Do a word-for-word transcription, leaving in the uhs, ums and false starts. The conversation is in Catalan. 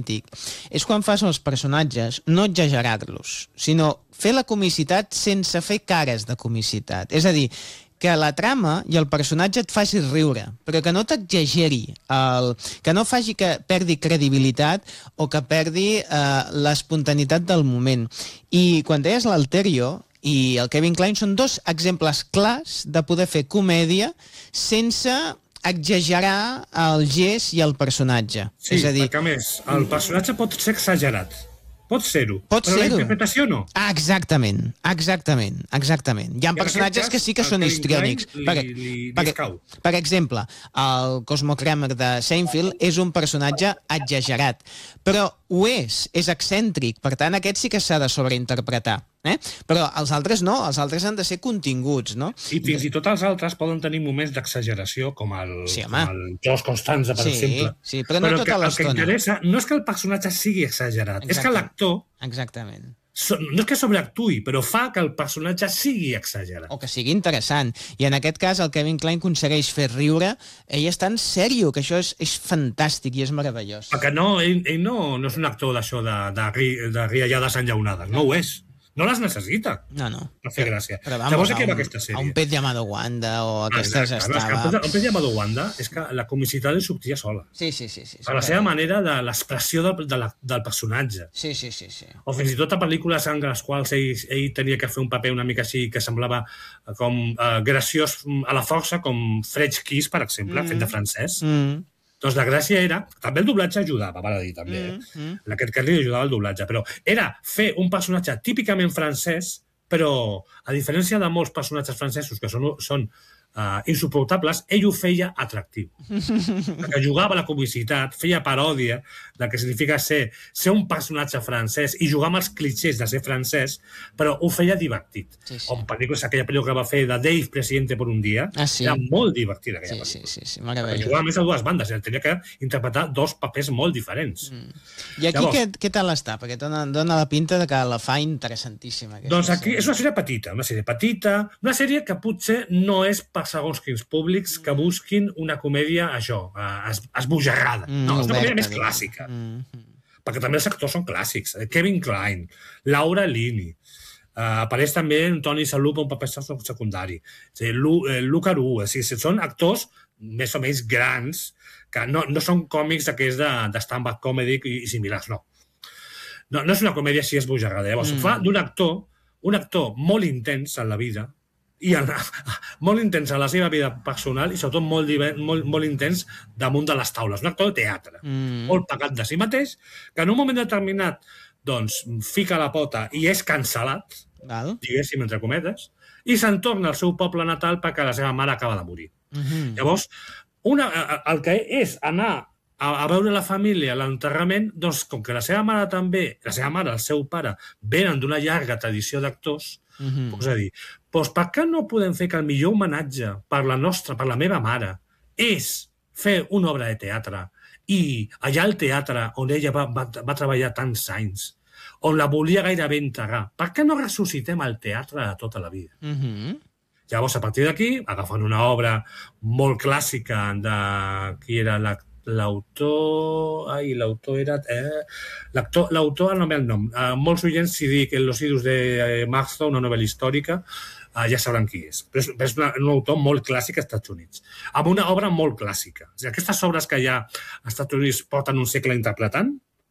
romàntic és quan fas els personatges no exagerar-los, sinó fer la comicitat sense fer cares de comicitat. És a dir, que la trama i el personatge et faci riure, però que no t'exageri, el... que no faci que perdi credibilitat o que perdi eh, l'espontaneïtat del moment. I quan deies l'Alterio i el Kevin Kline són dos exemples clars de poder fer comèdia sense exagerar el gest i el personatge. Sí, és a dir, perquè a més, el personatge pot ser exagerat. Pot ser-ho, Pot però la ser-ho. interpretació no. Ah, exactament, exactament, exactament. Hi ha en personatges aquest cas, que sí que el són Kevin histriònics. Kline li- Per, li- li per, escau. per exemple, el Cosmo Kramer de Seinfeld és un personatge exagerat, però ho és, és excèntric, per tant aquest sí que s'ha de sobreinterpretar. Eh? Però els altres no, els altres han de ser continguts, no? I fins i tot els altres poden tenir moments d'exageració, com el, Sí, com home. el Josh Constanza, per Sí, exemple. sí, però no tota que, el que l'estona. interessa no és que el personatge sigui exagerat, és que Exacte. l'actor Exactament. so- no és que sobreactuï, però fa que el personatge sigui exagerat. O que sigui interessant. I en aquest cas el Kevin Kline aconsegueix fer riure. Ell està en sèrio, que això és, és fantàstic i és meravellós. Perquè no, ell, ell no, no és un actor d'això de, de, ri- de riallades enllaunades, no ho és. No les necessita No, no. per fer gràcia. Però vamos, Llavors, a a què un, va aquesta sèrie? a un pez llamado Wanda o aquestes Exacte, no, és que estava... el pez- el pez llamado Wanda és que la comicitat li sortia sola. Sí, sí, sí. sí Per la seva manera de l'expressió del, de la, del personatge. Sí, sí, sí, sí. O fins i tot a pel·lícules en les quals ell, ell tenia que fer un paper una mica així que semblava com eh, graciós a la força, com French Kiss, per exemple, mm. fet de francès. Mm. Doncs la gràcia era... També el doblatge ajudava, val a dir, també. Mm, Eh? mm. En aquest cas li ajudava el doblatge, però era fer un personatge típicament francès, però a diferència de molts personatges francesos que són, són uh, insuportables, ell ho feia atractiu. Perquè jugava a la comicitat, feia paròdia del que significa ser, ser un personatge francès i jugar amb els clichés de ser francès, però ho feia divertit. Sí, sí. Com pel·lícules, aquella pel·lícula que va fer de Dave, Presidente por un dia, Ah, sí. era molt divertida aquella Sí, pel·lícula. sí, sí, sí, Perquè meravellós. jugava més a dues bandes, i tenia que interpretar dos papers molt diferents. Mm. I aquí Llavors- què, què tal està? Perquè dona, dona la pinta de que la fa interessantíssima. aquesta Doncs aquí sèrie. és una sèrie petita, una sèrie petita, una sèrie que potser no és per segons quins públics que busquin una comèdia, això, eh, es, esbojarrada. Mm, No, és una comèdia oberta, més diguem. clàssica, Mm. perquè també els actors són clàssics. Eh, Kevin Kline, Laura Linney, Uh, apareix també en Tony Shalhoub un paper secundari. O sigui, Lu, eh, Luca Ru, o sigui, són actors més o menys grans que no, no són còmics d'aquests de, de stand-up comedy i, i similars, no. no. No és una comèdia així esbojarrada. Llavors, mm. fa d'un actor, un actor molt intens en la vida, i en, molt intens en la seva vida personal i sobretot molt, diver, molt, molt intens damunt de les taules. Un actor de teatre, Mm. molt pagat de si mateix, que en un moment determinat doncs, fica la pota i és cancel·lat, Val? diguéssim, entre cometes, i se'n torna al seu poble natal perquè la seva mare acaba de morir. Mm-hmm. Llavors, una, el que és anar a, a veure la família a l'enterrament, doncs, com que la seva mare també, la seva mare, el seu pare, venen d'una llarga tradició d'actors, Mm-hmm. doncs, és a dir, doncs per què no podem fer que el millor homenatge per la nostra, per la meva mare, és fer una obra de teatre i allà al teatre on ella va, va, va treballar tants anys, on la volia gairebé enterrar, per què no ressuscitem el teatre de tota la vida? Mm-hmm. Llavors, a partir d'aquí, agafant una obra molt clàssica de... qui era l'autor... Ai, l'autor era... Eh, l'actor, l'autor, no ve el nom. Eh, molts oients, si dic Los idus de Marzo, una novel·la històrica, eh, ja sabran qui és. Però és, és una, un autor molt clàssic als Estats Units, amb una obra molt clàssica. O sigui, aquestes obres que ja als Estats Units porten un segle interpretant,